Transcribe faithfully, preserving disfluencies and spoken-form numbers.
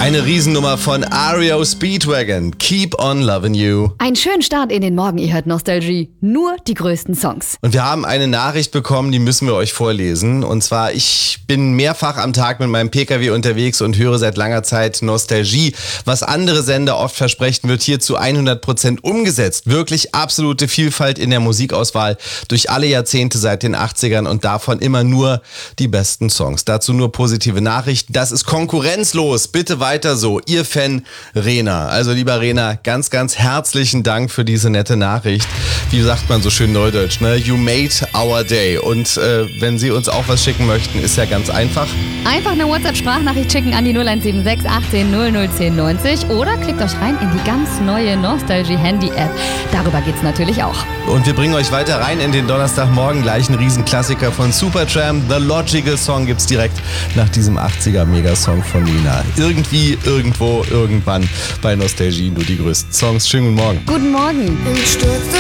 Eine Riesennummer von R E O Speedwagon. Keep on loving you. Einen schönen Start in den Morgen, ihr hört Nostalgie. Nur die größten Songs. Und wir haben eine Nachricht bekommen, die müssen wir euch vorlesen. Und zwar, ich bin mehrfach am Tag mit meinem P K W unterwegs und höre seit langer Zeit Nostalgie. Was andere Sender oft versprechen, wird hier zu hundert Prozent umgesetzt. Wirklich absolute Vielfalt in der Musikauswahl durch alle Jahrzehnte seit den achtzigern und davon immer nur die besten Songs. Dazu nur positive Nachrichten. Das ist konkurrenzlos. Bitte weiter so. Ihr Fan Rena. Also lieber Rena, ganz, ganz herzlichen Dank für diese nette Nachricht. Wie sagt man so schön neudeutsch, ne? You made our day. Und äh, wenn Sie uns auch was schicken möchten, ist ja ganz einfach. Einfach eine WhatsApp-Sprachnachricht schicken an die null eins sieben sechs achtzehn null null zehn neunzig oder klickt euch rein in die ganz neue Nostalgie-Handy-App. Darüber geht's natürlich auch. Und wir bringen euch weiter rein in den Donnerstagmorgen. Gleich ein Riesenklassiker von Supertramp. The Logical Song gibt's direkt nach diesem achtziger-Megasong von Nina. Irgendwie, irgendwo, irgendwann bei Nostalgie nur die grüßten Songs. Schönen guten Morgen. Guten Morgen. Im Sturz